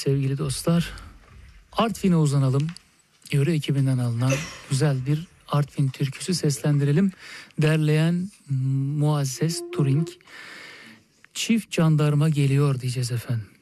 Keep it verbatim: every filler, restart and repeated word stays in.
sevgili dostlar. Artvin'e uzanalım. Yöre ekibinden alınan güzel bir Artvin türküsü seslendirelim. Derleyen Muazzez Turing. Çift jandarma geliyor diyeceğiz efendim.